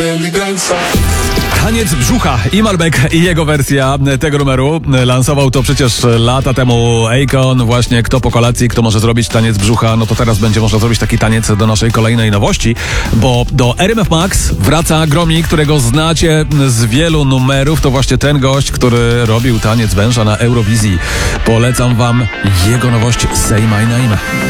Taniec brzucha i Malbec i jego wersja tego numeru. Lansował to przecież lata temu Akon. Właśnie kto po kolacji, kto może zrobić taniec brzucha, no to teraz będzie można zrobić taki taniec do naszej kolejnej nowości, bo do RMF Max wraca Gromi, którego znacie z wielu numerów. To właśnie ten gość, który robił taniec węża na Eurowizji. Polecam wam jego nowość Say My Name.